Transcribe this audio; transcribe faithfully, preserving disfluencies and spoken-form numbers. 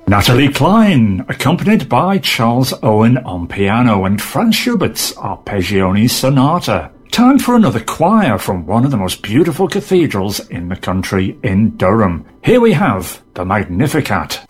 Natalie Cline, accompanied by Charles Owen on piano and Franz Schubert's Arpeggione Sonata. Time for another choir from one of the most beautiful cathedrals in the country, in Durham. Here we have the Magnificat.